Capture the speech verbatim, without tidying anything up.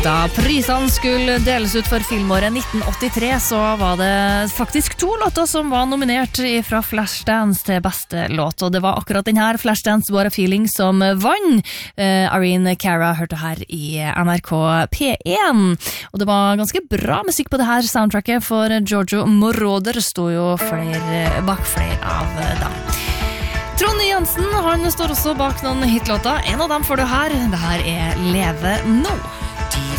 Da prisene skulle deles ut for filmåret nitten åttitre, så var det faktisk to låter som var nominert fra Flashdance til beste låt, og det var akkurat den her, Flashdance What a Feeling, som vann. Uh, Irene Cara hørte her i N R K P én, og det var ganske bra musikk på det her soundtracket, for Giorgio Moroder stod jo flere, bak flere av dem. Trond Jensen, han står også bak noen hitlåter. En av dem får du her. Det her er Leve Nå.